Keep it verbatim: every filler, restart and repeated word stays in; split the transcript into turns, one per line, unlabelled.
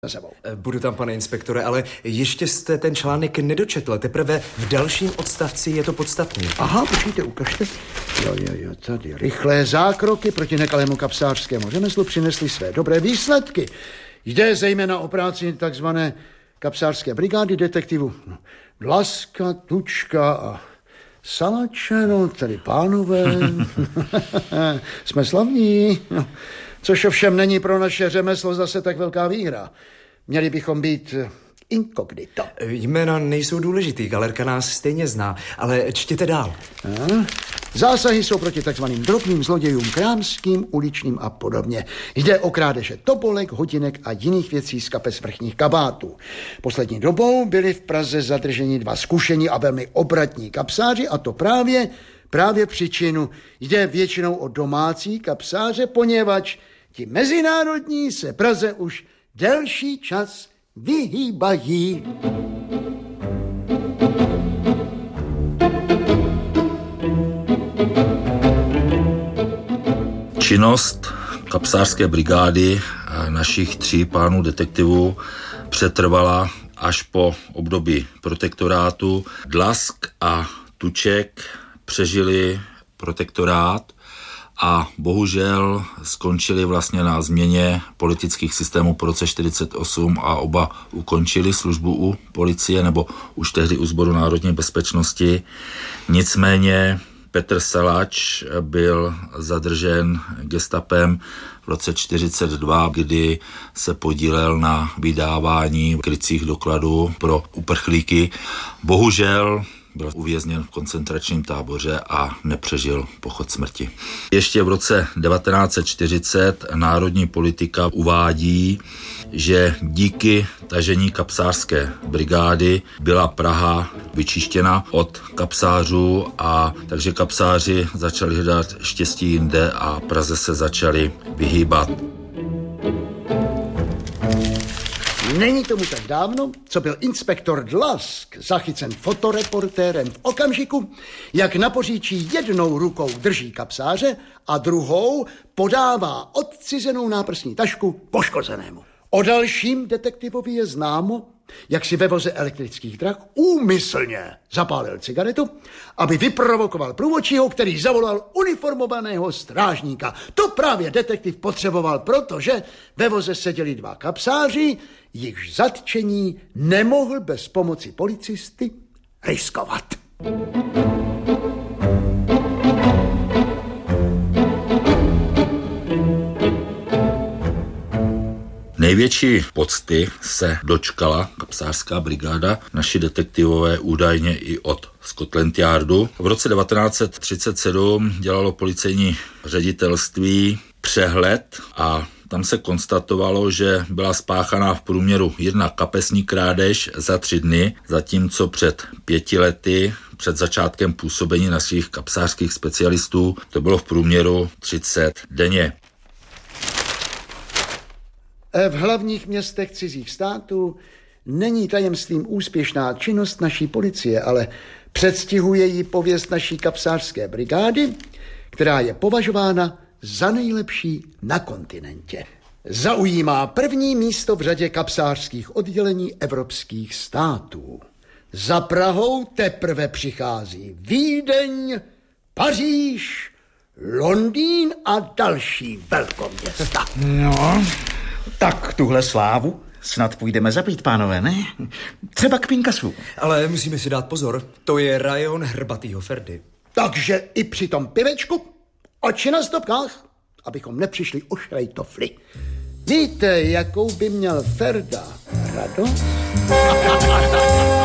za sebou.
Budu tam, pane inspektore, ale ještě jste ten článek nedočetl. Teprve v dalším odstavci je to podstatný.
Aha, počkejte, ukažte. Jo, jo, jo, tady. Rychlé zákroky proti nekalému kapsářskému řemeslu přinesly své dobré výsledky. Jde zejména o práci takzvané kapsářské brigády detektivů Dlaska, Tučka a Salače, no, tedy pánové. Jsme slavní. No. Což ovšem není pro naše řemeslo zase tak velká výhra. Měli bychom být inkognito.
Jména nejsou důležitý, galerka nás stejně zná, ale čtěte dál.
A? Zásahy jsou proti takzvaným drobným zlodějům, krámským, uličním a podobně. Jde o krádeže topolek, hodinek a jiných věcí z kapes vrchních kabátů. Poslední dobou byli v Praze zadrženi dva zkušení a velmi obratní kapsáři, a to právě, právě příčinu. Jde většinou o domácí kapsáře, poněvadž ti mezinárodní se Praze už delší čas vyhýbají.
Činnost kapsářské brigády našich tří pánů detektivů přetrvala až po období protektorátu. Dlask a Tuček přežili protektorát a bohužel skončili vlastně na změně politických systémů po roce čtyřicet osm a oba ukončili službu u policie nebo už tehdy u Sboru národní bezpečnosti. Nicméně Petr Salač byl zadržen gestapem v roce čtyřicet dva, kdy se podílel na vydávání krycích dokladů pro uprchlíky. Bohužel byl uvězněn v koncentračním táboře a nepřežil pochod smrti. Ještě v roce devatenáct set čtyřicet národní politika uvádí, že díky tažení kapsářské brigády byla Praha vyčištěna od kapsářů, a takže kapsáři začali hledat štěstí jinde a Praze se začali vyhýbat.
Není tomu tak dávno, co byl inspektor Dlask zachycen fotoreportérem v okamžiku, jak na poříčí jednou rukou drží kapsáře a druhou podává odcizenou náprsní tašku poškozenému. O dalším detektivovi je známo, jak si ve voze elektrických drah úmyslně zapálil cigaretu, aby vyprovokoval průvodčího, který zavolal uniformovaného strážníka. To právě detektiv potřeboval, protože ve voze seděli dva kapsáři, jichž zatčení nemohl bez pomoci policisty riskovat.
Největší pocty se dočkala kapsářská brigáda, naši detektivové údajně i od Scotland Yardu. V roce devatenáct set třicet sedm dělalo policejní ředitelství přehled a tam se konstatovalo, že byla spáchaná v průměru jedna kapesní krádež za tři dny, zatímco před pěti lety, před začátkem působení našich kapsářských specialistů, to bylo v průměru třicet denně.
V hlavních městech cizích států není tajemstvím úspěšná činnost naší policie, ale předstihuje ji pověst naší kapsářské brigády, která je považována za nejlepší na kontinentě. Zaujímá první místo v řadě kapsářských oddělení evropských států. Za Prahou teprve přichází Vídeň, Paříž, Londýn a další velkoměsta.
No, tak tuhle slávu snad půjdeme zapít, pánové, ne? Třeba k Pinkasu.
Ale musíme si dát pozor, to je rajon hrbatýho Ferdy.
Takže i při tom pivečku oči na stopkách, abychom nepřišli o šrajtofly. Víte, jakou by měl Ferda radost?